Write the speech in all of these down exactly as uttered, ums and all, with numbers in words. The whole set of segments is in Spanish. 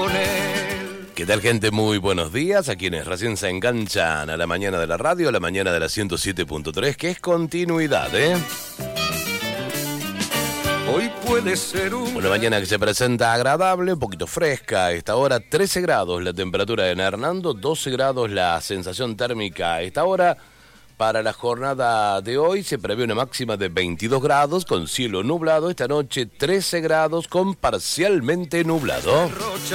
con él. ¿Qué tal, gente? Muy buenos días a quienes recién se enganchan a la mañana de la radio, a la mañana de la ciento siete punto tres, que es continuidad, ¿eh? Hoy puede ser un... Una mañana que se presenta agradable, un poquito fresca. A esta hora trece grados la temperatura en Hernando, doce grados la sensación térmica a esta hora. Para la jornada de hoy se prevé una máxima de veintidós grados con cielo nublado. Esta noche trece grados con parcialmente nublado.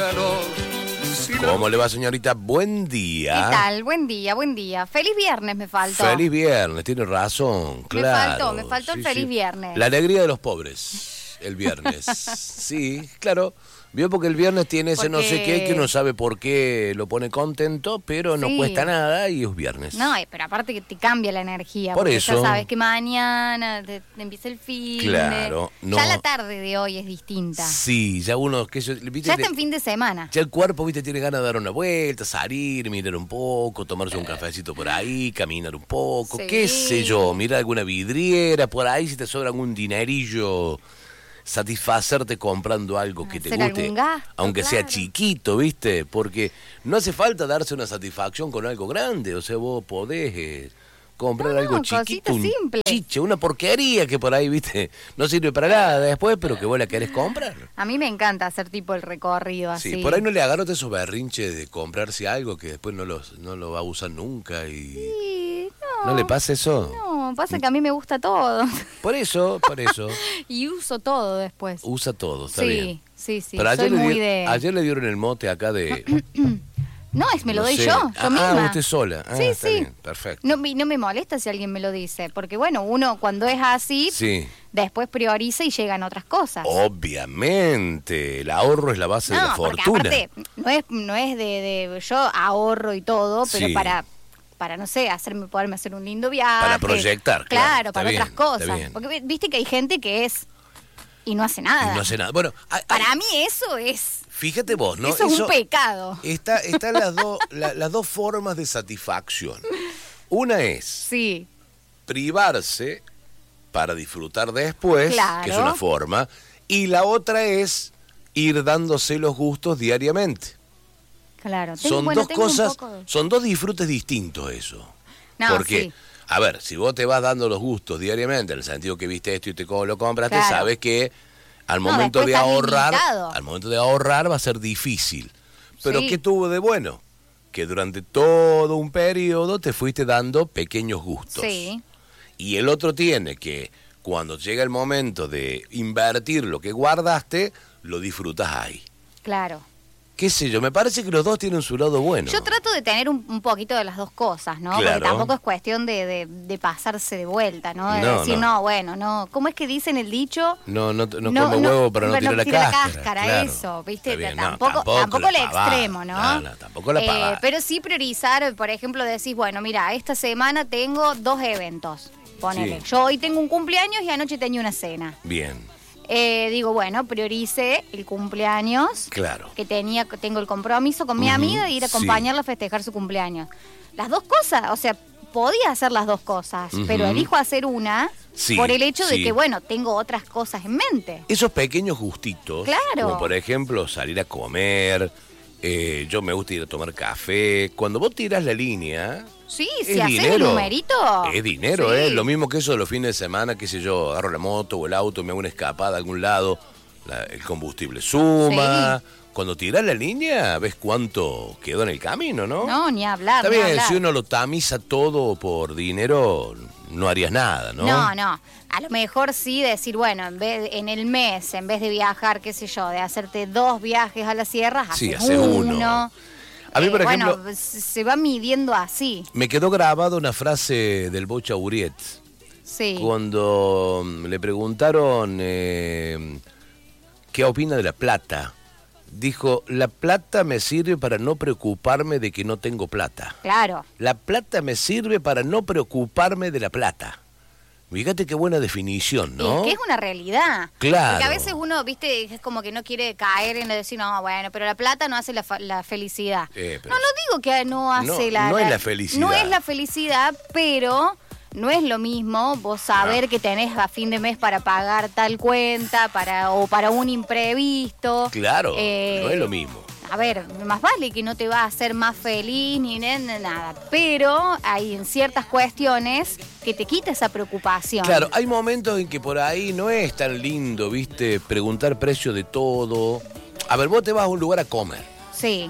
¿Cómo le va, señorita? Buen día. ¿Qué tal? Buen día, buen día. Feliz viernes me faltó. Feliz viernes, tiene razón, claro. Me faltó, me faltó sí, el feliz sí. viernes. La alegría de los pobres, el viernes. Sí, claro. Vio, porque el viernes tiene ese Porque... no sé qué, que no sabe por qué lo pone contento, pero no Sí. cuesta nada y es viernes. No, pero aparte que te cambia la energía. Por porque eso. ya sabes que mañana te, te empieza el fin. Claro, no. Ya la tarde de hoy es distinta. Sí, ya uno... Que yo, ¿viste? Ya está en fin de semana. Ya el cuerpo, viste, tiene ganas de dar una vuelta, salir, mirar un poco, tomarse un cafecito por ahí, caminar un poco, Sí. qué sé yo, mirar alguna vidriera, por ahí si te sobra algún dinerillo, satisfacerte comprando algo que te Hacer guste, algún gasto, aunque claro. sea chiquito, viste, porque no hace falta darse una satisfacción con algo grande, o sea, vos podés eh, comprar No, algo no, chiquito, cositas un simples. chiche, una porquería que por ahí, viste, no sirve para nada después, pero que vos la querés comprar. A mí me encanta hacer tipo el recorrido así. Sí, por ahí no le agarro esos berrinches de comprarse algo que después no, los, no lo va a usar nunca y... Sí, no, ¿No le pasa eso? No, pasa que a mí me gusta todo. Por eso, por eso. Y uso todo después. Usa todo, está sí, bien. sí, sí, Pero soy ayer, le muy di- de... ayer le dieron el mote acá de... No, es me lo no doy sé. yo, yo ah, misma. Ah, usted sola. Ah, Sí, está sí. bien, perfecto. No, me- no me molesta si alguien me lo dice, porque bueno, uno cuando es así, Sí, después prioriza y llegan otras cosas. obviamente. El ahorro es la base de no, la porque fortuna. aparte, no es, no es de, de... Yo ahorro y todo, pero Sí. para... para, no sé, hacerme poderme hacer un lindo viaje. Para proyectar, claro, Claro, está para bien, otras está cosas. bien. Porque viste que hay gente que es y no hace nada. Y no hace nada. Bueno, hay- hay- Para mí eso es, fíjate vos, ¿no? eso es un pecado. Está, están las, dos la- las dos formas de satisfacción. Una es Sí, privarse para disfrutar después, Claro. que es una forma, y la otra es ir dándose los gustos diariamente. claro. Tengo- Son bueno, dos tengo un cosas, poco de- son dos disfrutes distintos eso. No, Porque, sí. a ver, si vos te vas dando los gustos diariamente, en el sentido que viste esto y te co- lo compraste, Claro. sabes que al No, momento después de estás ahorrar, limitado. al momento de ahorrar va a ser difícil. Pero Sí. ¿qué tuvo de bueno? Que durante todo un periodo te fuiste dando pequeños gustos. Sí. Y el otro tiene que, cuando llega el momento de invertir lo que guardaste, lo disfrutas ahí. Claro. Qué sé yo, me parece que los dos tienen su lado bueno. Yo trato de tener un, un poquito de las dos cosas, ¿no? Claro. Porque tampoco es cuestión de, de, de pasarse de vuelta, ¿no? De No, decir, no. no. bueno, no. ¿Cómo es que dicen el dicho? No, no, no, come huevo para no pero tirar la tira cáscara. claro. Eso, ¿viste? Está bien, no, tampoco tampoco, la el pavada. extremo, ¿no? No, no, tampoco la Eh, pavada. pero sí priorizar, por ejemplo, decís, bueno, mira, esta semana tengo dos eventos, ponele. Sí. Yo hoy tengo un cumpleaños y anoche tenía una cena. Bien, Eh, digo, bueno, priorice el cumpleaños, claro. que tenía, tengo el compromiso con mi Ujú, amiga de ir a sí. acompañarla a festejar su cumpleaños. Las dos cosas, o sea, podía hacer las dos cosas, Ujú. pero elijo hacer una Sí, por el hecho de sí. que, bueno, tengo otras cosas en mente. Esos pequeños gustitos, Claro. como por ejemplo salir a comer, eh, yo me gusta ir a tomar café. Cuando vos tiras la línea, Sí, es si haces el dinero. numerito. Es dinero, sí. ¿eh? Lo mismo que eso de los fines de semana, qué sé yo, agarro la moto o el auto, me hago una escapada a algún lado, la- el combustible suma. Sí. Cuando tirás la línea, ves cuánto quedó en el camino, ¿no? No, ni hablar, Está ni bien, hablar. si uno lo tamiza todo por dinero, no harías nada, ¿no? No, no. A lo mejor sí decir, bueno, en vez en el mes, en vez de viajar, qué sé yo, de hacerte dos viajes a las sierras, Sí, haces haces uno. uno. A mí, por Eh, ejemplo, bueno, se se va midiendo así. me quedó grabada una frase del Bocha Uriet. Sí. Cuando mm, le preguntaron eh, qué opina de la plata, dijo, la plata me sirve para no preocuparme de que no tengo plata. Claro. La plata me sirve para no preocuparme de la plata. Fíjate qué buena definición, ¿no? Y que es una realidad. Claro. Porque a veces uno, viste, es como que no quiere caer en lo de decir, no, bueno, pero la plata no hace la, fa- la felicidad. Eh, pero no, no digo que no hace no, la... no es la felicidad. No es la felicidad, pero no es lo mismo vos saber que tenés a fin de mes para pagar tal cuenta para o para un imprevisto. Claro, Eh, no es lo mismo. a ver, más vale que no te va a hacer más feliz ni nada, pero hay en ciertas cuestiones que te quita esa preocupación. Claro, hay momentos en que por ahí no es tan lindo, ¿viste? Preguntar precio de todo. A ver, vos te vas a un lugar a comer. Sí.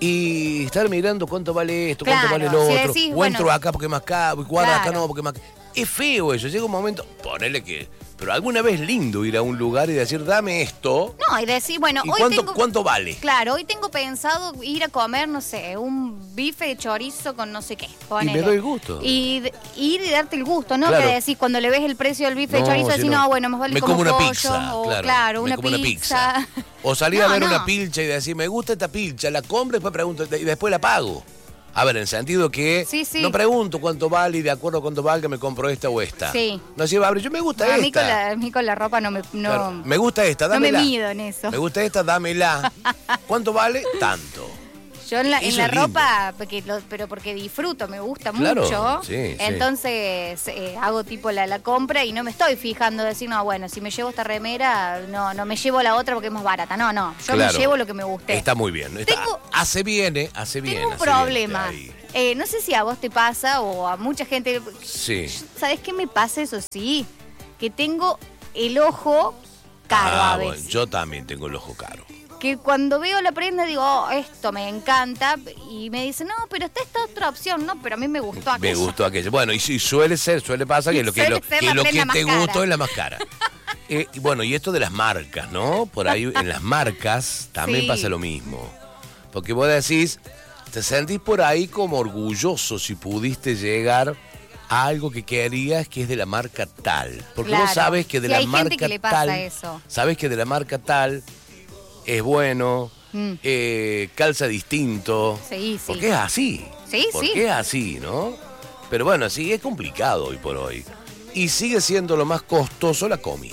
Y estar mirando cuánto vale esto, Claro, cuánto vale lo si otro. decís, o bueno, entro acá porque es más caro, y cuadra claro. acá no porque es más caro. Es feo eso, llega un momento, ponele que... Pero alguna vez es lindo ir a un lugar y decir, dame esto. No, y decir, bueno, ¿Y hoy cuánto, tengo... cuánto vale? Claro, hoy tengo pensado ir a comer, no sé, un bife de chorizo con no sé qué. Y me doy gusto. Y d- ir y darte el gusto, ¿no? Claro. Que decís, cuando le ves el precio del bife No, de chorizo, si decís, no. no, bueno, más vale Me como como una pollo, pizza, o claro, claro, me una como una pizza. pizza. O salir No, a ver no. una pilcha y decir, me gusta esta pilcha, la compro y después pregunto, y después la pago. A ver, en el sentido que Sí, sí. no pregunto cuánto vale y de acuerdo a cuánto valga me compro esta o esta. Sí. No sé, a ver, yo me gusta A esta. mí, con la, a mí con la ropa no me... No, Claro, me gusta esta, no me dámela. mido en eso. Me gusta esta, dámela. ¿Cuánto vale? Tanto. Yo en la, Eso en la es lindo. ropa, porque lo- pero porque disfruto, me gusta Claro, mucho. sí, sí. Entonces eh, hago tipo la, la compra y no me estoy fijando decir, no, bueno, si me llevo esta remera, no, no me llevo la otra porque es más barata. No, no, yo Claro. me llevo lo que me guste. Está muy bien. Está- Tengo- hace bien, ¿eh? Hace bien. Tengo un hace bien, problema. está ahí. Eh, no sé si a vos te pasa o a mucha gente. Sí. ¿Sabés qué me pasa? Eso sí, que tengo el ojo caro Ah, a bueno, veces. yo también tengo el ojo caro. Que cuando veo la prenda digo, oh, esto me encanta. Y me dicen, no, pero está esta otra opción. No, pero a mí me gustó Me aquello. gustó aquello. Bueno, y, y suele ser, suele pasar que lo que, Suele lo, ser que la lo que prenda te más cara. gustó es la más cara. Eh, y bueno, y esto de las marcas, ¿no? Por ahí en las marcas también Sí. pasa lo mismo. Porque vos decís, te sentís por ahí como orgulloso si pudiste llegar a algo que querías que es de la marca tal. Porque vos Claro. sabes que de Sí, la hay gente marca que le pasa tal, eso. sabes que de la marca tal es bueno, Mm. eh, calza distinto. Sí, sí. Porque es así. Sí, Porque sí. es así, ¿no? Pero bueno, sí, es complicado hoy por hoy. Y sigue siendo lo más costoso la comida.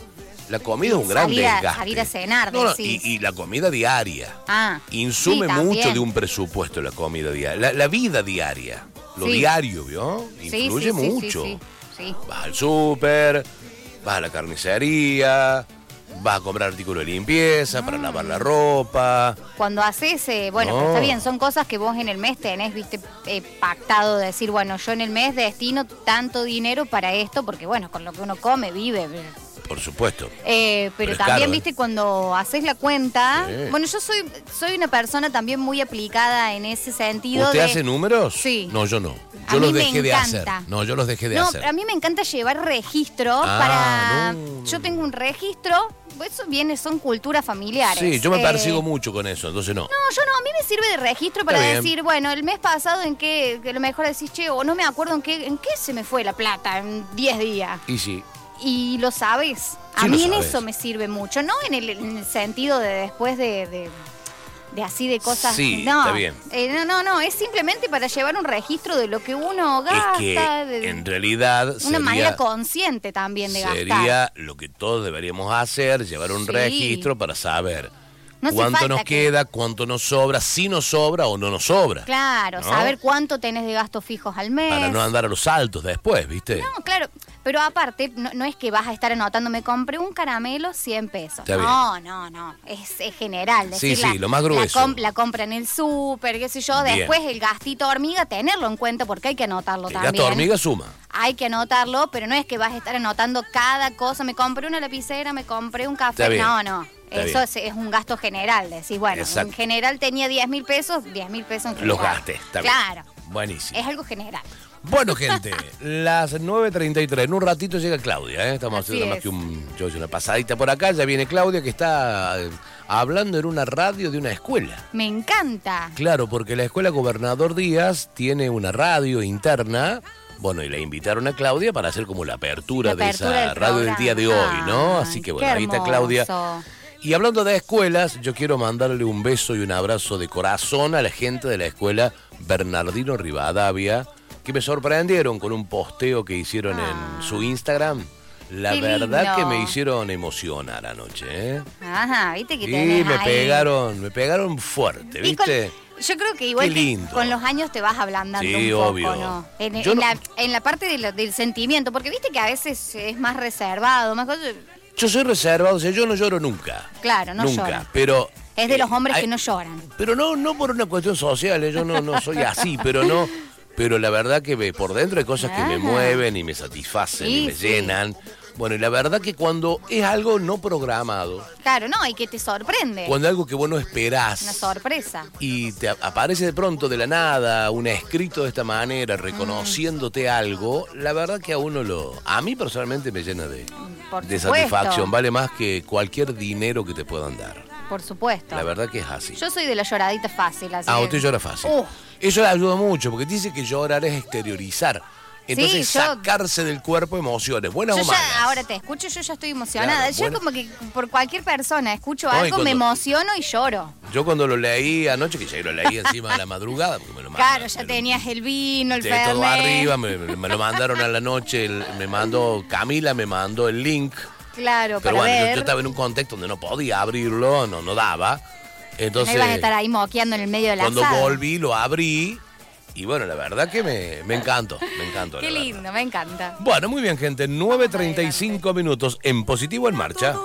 La comida es un gran Salir a- desgaste. salir a cenar, No, no, decís. y, y la comida diaria. Ah, Insume sí, también. mucho de un presupuesto la comida diaria. La, la vida diaria. Lo Sí. diario, ¿vio? Sí, Influye sí, sí, mucho. sí, sí, sí. Vas al súper, vas a la carnicería, vas a comprar artículos de limpieza para lavar la ropa. Cuando haces, eh, bueno, No. pero está bien, son cosas que vos en el mes tenés, viste, eh, pactado de decir, bueno, yo en el mes destino tanto dinero para esto, porque bueno, con lo que uno come, vive. Por supuesto. Eh, pero, Pero es también, caro, ¿eh? viste, cuando haces la cuenta, Sí. bueno, yo soy soy una persona también muy aplicada en ese sentido. ¿Usted de... hace números? Sí. No, yo no. A Yo mí los me dejé de hacer. encanta. No, yo los dejé de No, hacer. a mí me encanta llevar registro Ah, para... no. Yo tengo un registro, eso viene, son culturas familiares. Sí, yo me Eh, persigo mucho con eso, entonces no. No, yo no, a mí me sirve de registro para Está bien. decir, bueno, el mes pasado en qué, que a lo mejor decís, che, o no me acuerdo en qué, en qué se me fue la plata en diez días. Y sí. Y lo sabes. A Sí, lo mí en sabes. eso me sirve mucho, no en el, en el sentido de después de, de, de así de cosas. Sí, no, está bien. Eh, no, no, no, es simplemente para llevar un registro de lo que uno gasta, Es que de, en realidad una sería, manera consciente también de gastar. sería lo que todos deberíamos hacer, llevar un Sí. registro para saber No hace cuánto falta nos que- queda, cuánto nos sobra, si nos sobra o no nos sobra. Claro, ¿no? saber cuánto tenés de gastos fijos al mes. Para no andar a los saltos después, ¿viste? No, claro, pero aparte, no, no es que vas a estar anotando, me compré un caramelo cien pesos. Está bien. No, no, no, es, es general. Sí, decir, sí, la- lo más grueso. La, com- la compra en el súper, qué sé yo, Bien. después el gastito hormiga, tenerlo en cuenta porque hay que anotarlo El también. gato hormiga suma. Hay que anotarlo, pero no es que vas a estar anotando cada cosa. Me compré una lapicera, me compré un café. Está bien. No, no. Está Eso bien. es, es un gasto general. Decís, bueno, Exacto. en general tenía diez mil pesos, diez mil pesos en general. Los gastes, está bien. Claro, Buenísimo. es algo general. Bueno, gente, las nueve treinta y tres. En un ratito llega Claudia, ¿eh? Estamos Así haciendo más es. que un, yo hice una pasadita por acá. Ya viene Claudia, que está eh, hablando en una radio de una escuela. Me encanta. Claro, porque la escuela Gobernador Díaz tiene una radio interna. Bueno, y la invitaron a Claudia para hacer como la apertura, La apertura de esa del radio del día de hoy, programa. ¿no? Ay, Así que qué bueno, ahí está Claudia. hermoso. Y hablando de escuelas, yo quiero mandarle un beso y un abrazo de corazón a la gente de la escuela Bernardino Rivadavia, que me sorprendieron con un posteo que hicieron Ah. en su Instagram. La Qué verdad lindo. que me hicieron emocionar anoche, ¿eh? Ajá, viste que Y tenés me ahí. pegaron, me pegaron fuerte, Y con- ¿viste? yo creo que igual Qué que lindo. con los años te vas ablandando Sí, un poco, obvio. ¿no? En, Yo en no- La, en la parte de lo- del sentimiento, porque viste que a veces es más reservado, más cosas. Yo soy reservado, o sea, yo no lloro nunca. Claro, no Nunca, lloro. pero Es de eh, los hombres hay, que no lloran. Pero no, no por una cuestión social, yo no, no soy así, pero no. Pero la verdad que me, por dentro hay cosas que me mueven y me satisfacen sí, y me sí. llenan. Bueno, y la verdad que cuando es algo no programado, Claro, no, y que te sorprende. cuando es algo que vos no esperás, Una sorpresa. y te aparece de pronto de la nada un escrito de esta manera, reconociéndote mm. algo, la verdad que a uno lo... A mí personalmente me llena de, de satisfacción. Vale más que cualquier dinero que te puedan dar. Por supuesto. La verdad que es así. Yo soy de la lloradita fácil, así Ah, que... usted llora fácil. Uh. Eso le ayuda mucho, porque dice que llorar es exteriorizar. Entonces, sí, yo, sacarse del cuerpo emociones, buenas yo o malas. Ya, ahora te escucho, yo ya estoy emocionada. Claro, yo bueno. como que por cualquier persona escucho No, y algo, cuando- me emociono y lloro. Yo cuando lo leí anoche, que ya lo leí encima de la madrugada, porque me lo Claro, mandan, ya me lo- tenías el vino, el de fernet. todo arriba, me, me lo mandaron a la noche, el- me mandó, Camila me mandó el link. Claro, Pero para bueno, yo, ver. yo estaba en un contexto donde no podía abrirlo, no, no daba. Entonces, no ibas a estar ahí moqueando en el medio de la cuando sala. volví, lo abrí. Y bueno, la verdad que me, me encantó, me encantó. Qué la lindo, verdad. me encanta. Bueno, muy bien, gente. nueve treinta y cinco minutos en Positivo en Marcha.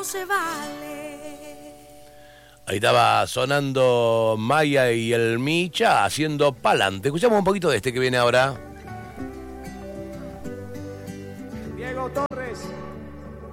Ahí estaba sonando Maya y el Micha haciendo pa'lante. Escuchamos un poquito de este que viene ahora.